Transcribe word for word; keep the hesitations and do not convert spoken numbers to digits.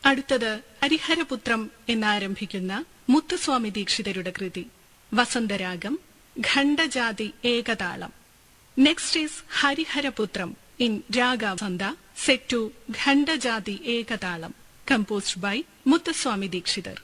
അടുത്തത് ഹരിഹരപുത്രം എന്നാരംഭിക്കുന്ന മുത്തുസ്വാമി ദീക്ഷിതരുടെ കൃതി വസന്തരാഗം, ഖണ്ഡജാതി ഏകതാളം. Next is ഹരിഹരപുത്രം in raga Vasantha, set to ഖണ്ഡജാതി ഏകതാളം, composed by Muthuswamy Dikshitar.